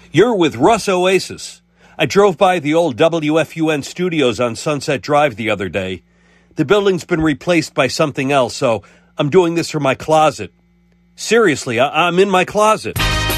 You're with Russ Oasis. I drove by the old WFUN studios on Sunset Drive the other day. The building's been replaced by something else, so I'm doing this from my closet. Seriously, I'm in my closet.